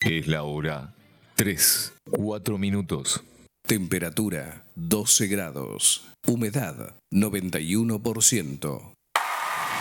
Es la hora 3, 4 minutos. Temperatura 12 grados. Humedad 91%.